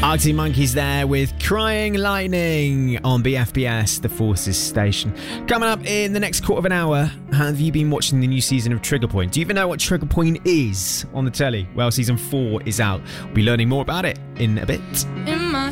Arctic Monkeys there with Crying Lightning on BFBS, the Forces station. Coming up in the next quarter of an hour, have you been watching the new season of Trigger Point? Do you even know what Trigger Point is on the telly? Well, season 4 is out. We'll be learning more about it in a bit.